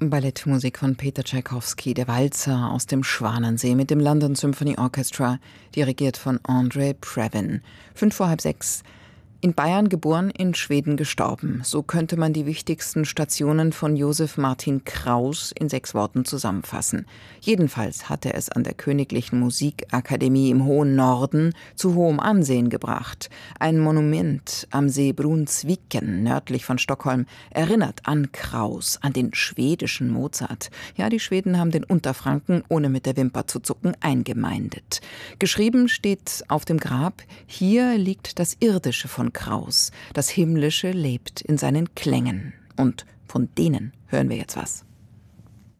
Ballettmusik von Peter Tschaikowski, der Walzer aus dem Schwanensee mit dem London Symphony Orchestra, dirigiert von André Previn. 5:30. In Bayern geboren, in Schweden gestorben. So könnte man die wichtigsten Stationen von Josef Martin Kraus in 6 Worten zusammenfassen. Jedenfalls hat er es an der Königlichen Musikakademie im hohen Norden zu hohem Ansehen gebracht. Ein Monument am See Brunsviken, nördlich von Stockholm, erinnert an Kraus, an den schwedischen Mozart. Ja, die Schweden haben den Unterfranken, ohne mit der Wimper zu zucken, eingemeindet. Geschrieben steht auf dem Grab: Hier liegt das Irdische von Kraus. Das Himmlische lebt in seinen Klängen. Und von denen hören wir jetzt was.